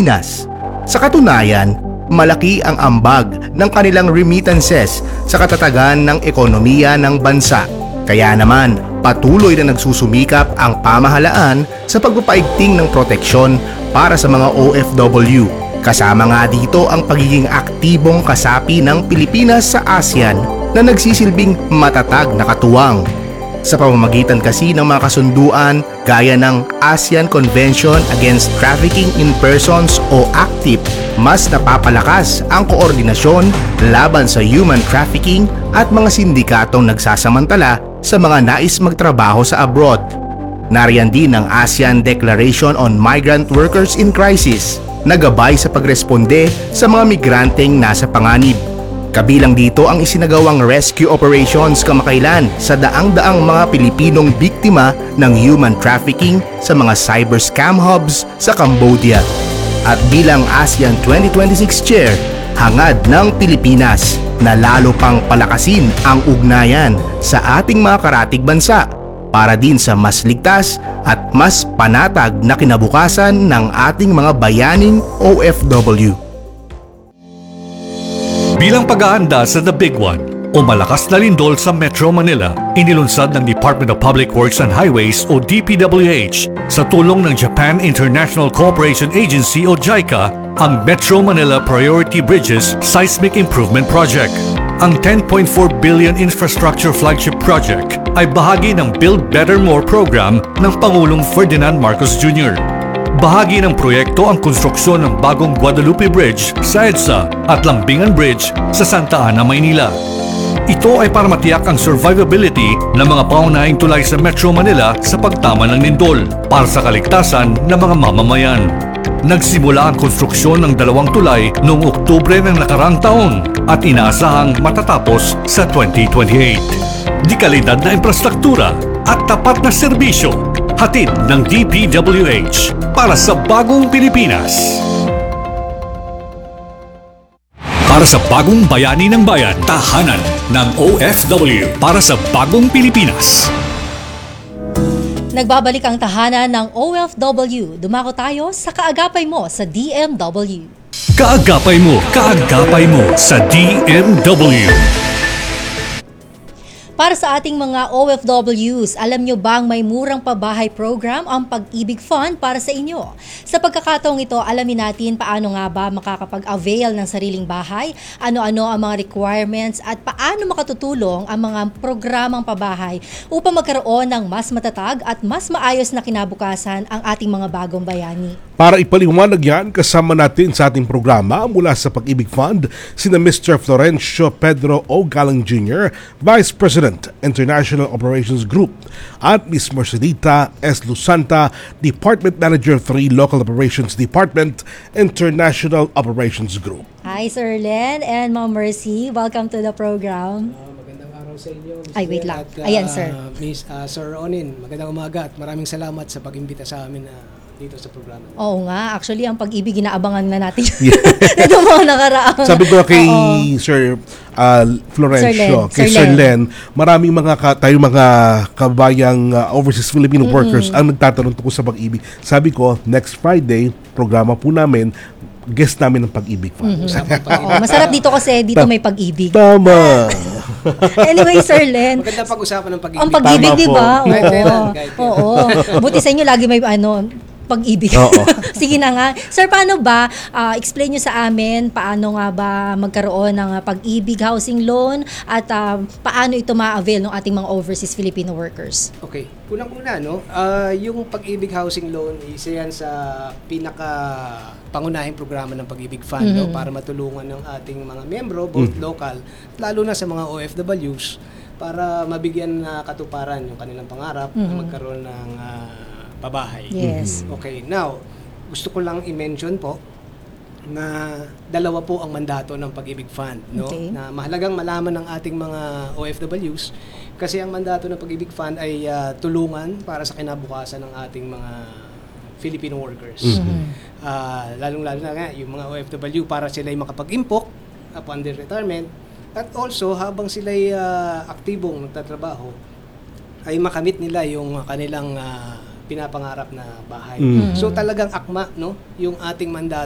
Pilipinas. Sa katunayan, malaki ang ambag ng kanilang remittances sa katatagan ng ekonomiya ng bansa. Kaya naman, patuloy na nagsusumikap ang pamahalaan sa pagpapaigting ng proteksyon para sa mga OFW. Kasama nga dito ang pagiging aktibong kasapi ng Pilipinas sa ASEAN na nagsisilbing matatag na katuwang. Sa pamamagitan kasi ng mga kasunduan gaya ng ASEAN Convention Against Trafficking in Persons o ACTIP, mas napapalakas ang koordinasyon laban sa human trafficking at mga sindikatong nagsasamantala sa mga nais magtrabaho sa abroad. Nariyan din ang ASEAN Declaration on Migrant Workers in Crisis na gabay sa pagresponde sa mga migranteng nasa panganib. Kabilang dito ang isinagawang rescue operations kamakailan sa daang-daang mga Pilipinong biktima ng human trafficking sa mga cyber scam hubs sa Cambodia. At bilang ASEAN 2026 Chair, hangad ng Pilipinas na lalo pang palakasin ang ugnayan sa ating mga karatig bansa para din sa mas ligtas at mas panatag na kinabukasan ng ating mga bayaning OFW. Bilang pag-aanda sa The Big One o malakas na lindol sa Metro Manila, inilunsad ng Department of Public Works and Highways o DPWH sa tulong ng Japan International Cooperation Agency o JICA ang Metro Manila Priority Bridges Seismic Improvement Project. Ang 10.4 billion infrastructure flagship project ay bahagi ng Build Better More program ng Pangulong Ferdinand Marcos Jr. Bahagi ng proyekto ang konstruksyon ng bagong Guadalupe Bridge sa EDSA at Lambingan Bridge sa Santa Ana, Maynila. Ito ay para matiyak ang survivability ng mga pangunahing tulay sa Metro Manila sa pagtama ng lindol para sa kaligtasan ng mga mamamayan. Nagsimula ang konstruksyon ng dalawang tulay noong Oktubre ng nakarang taon at inaasahang matatapos sa 2028. Di kalidad na infrastruktura at tapat na serbisyo, hatid ng DPWH para sa bagong Pilipinas. Para sa bagong bayani ng bayan, tahanan ng OFW para sa bagong Pilipinas. Nagbabalik ang tahanan ng OFW. Dumako tayo sa kaagapay mo sa DMW. Kaagapay mo sa DMW. Para sa ating mga OFWs, alam nyo bang may murang pabahay program ang Pag-ibig Fund para sa inyo? Sa pagkakataong ito, alamin natin paano nga ba makakapag-avail ng sariling bahay, ano-ano ang mga requirements at paano makatutulong ang mga programang pabahay upang magkaroon ng mas matatag at mas maayos na kinabukasan ang ating mga bagong bayani. Para ipaliwanag yan, kasama natin sa ating programa mula sa Pag-ibig Fund, sina Mr. Florencio Pedro O. Galang Jr., Vice President, International Operations Group, at Ms. Mercedita S. Lusanta, Department Manager 3, Local Operations Department, International Operations Group. Hi, Sir Len and Ma'am Mercy. Welcome to the program. Magandang araw sa inyo, Ms. Ay, wait lang. At, Ayan, sir. Sir Onin, magandang umaga at maraming salamat sa pag-imbita sa amin dito sa programa. Oo nga, actually ang Pag-ibig inaabangan na natin. Ito mga nakaraang. Sabi ko kay Sir Florencio, kay Sir Len, maraming tayong mga kabayang overseas Filipino workers ang nagtatanong tungkol sa Pag-ibig. Sabi ko, next Friday, programa po namin, guest namin ng Pag-ibig Fund. Oo, masarap dito kasi dito may pag-ibig. Tama. Anyway, Sir Len. Maganda pag-usapan ng pag-ibig. Ang pag-ibig, Tama di ba? po. Oo. Buti sa inyo lagi may pag-ibig. Oo. Sige na nga. Sir, paano ba, explain nyo sa amin, paano nga ba magkaroon ng pag-ibig housing loan at paano ito ma-avail ng ating mga overseas Filipino workers? Okay. Unang-una, yung Pag-ibig Housing Loan, isa yan sa pinaka-pangunahing programa ng Pag-ibig Fund para matulungan ng ating mga membro, both local, lalo na sa mga OFWs, para mabigyan na katuparan yung kanilang pangarap na magkaroon ng pabahay. Yes. Okay, now, gusto ko lang i-mention po na dalawa po ang mandato ng Pag-ibig Fund, Okay. na mahalagang malaman ng ating mga OFWs kasi ang mandato ng Pag-ibig Fund ay tulungan para sa kinabukasan ng ating mga Filipino workers. Lalong-lalo na nga yung mga OFW para sila ay makapag-impok upon their retirement at also habang sila ay aktibong nagtatrabaho ay makamit nila yung kanilang pinapangarap na bahay. So talagang akma yung ating mandato